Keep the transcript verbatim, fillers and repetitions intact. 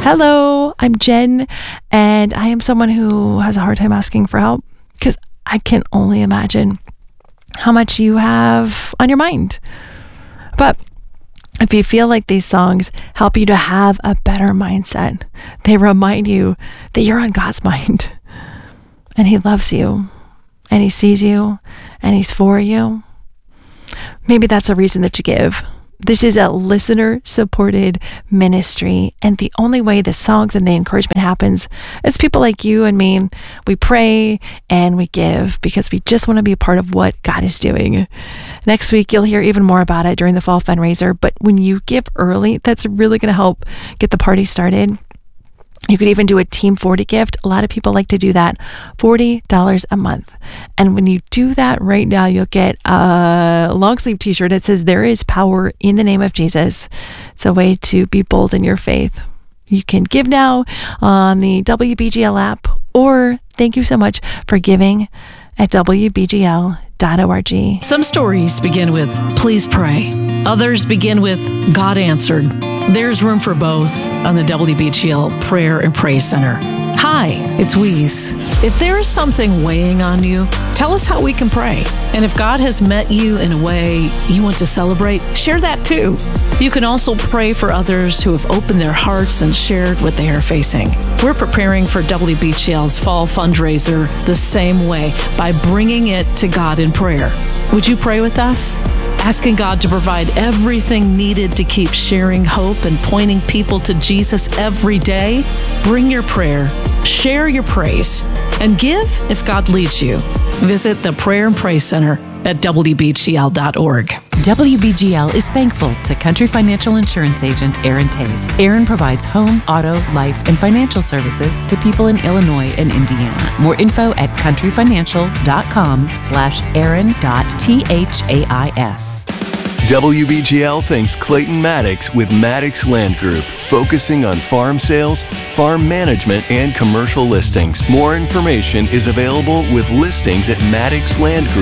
Hello, I'm Jen, and I am someone who has a hard time asking for help because I can only imagine how much you have on your mind. But if you feel like these songs help you to have a better mindset, they remind you that you're on God's mind and He loves you and He sees you and He's for you, maybe that's a reason that you give. This is a listener-supported ministry, and the only way the songs and the encouragement happens is people like you and me. We pray and we give because we just want to be a part of what God is doing. Next week, you'll hear even more about it during the fall fundraiser, but when you give early, that's really going to help get the party started. You could even do a Team forty gift. A lot of people like to do that. forty dollars a month. And when you do that right now, you'll get a long sleeve t-shirt that says there is power in the name of Jesus. It's a way to be bold in your faith. You can give now on the W B G L app, or thank you so much for giving at W B G L dot org. Some stories begin with, please pray. Others begin with, God answered. There's room for both on the W B G L Prayer and Praise Center. Hi, it's Weeze. If there is something weighing on you, tell us how we can pray. And if God has met you in a way you want to celebrate, share that too. You can also pray for others who have opened their hearts and shared what they are facing. We're preparing for W B G L's fall fundraiser the same way, by bringing it to God in prayer. Would you pray with us? Asking God to provide everything needed to keep sharing hope and pointing people to Jesus every day? Bring your prayer, share your praise, and give if God leads you. Visit the Prayer and Praise Center at W B G L dot org. W B G L is thankful to Country Financial Insurance Agent Aaron Tace. Aaron provides home, auto, life, and financial services to people in Illinois and Indiana. More info at country financial dot com slash aaron dot T H A I S. W B G L thanks Clayton Maddox with Maddox Land Group, focusing on farm sales, farm management, and commercial listings. More information is available with listings at Maddox Land Group.